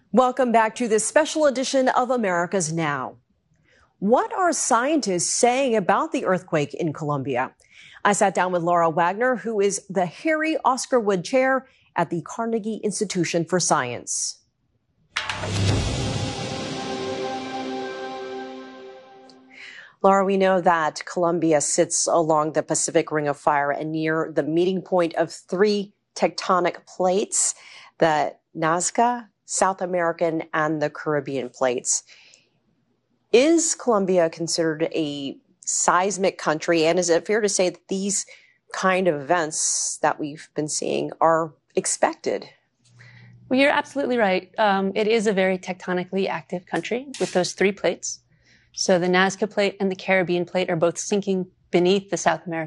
Welcome back to this special edition of America's Now. What are scientists saying about the earthquake in Colombia? I sat down with Laura Wagner, who is the Harry Oscar Wood Chair at the Carnegie Institution for Science. Laura, we know that Colombia sits along the Pacific Ring of Fire and near the meeting point of three tectonic plates, the Nazca, South American, and the Caribbean plates. Is Colombia considered a seismic country? And is it fair to say that these kind of events that we've been seeing are expected? Well, you're absolutely right. It is a very tectonically active country with those three plates. So the Nazca plate and the Caribbean plate are both sinking beneath the South American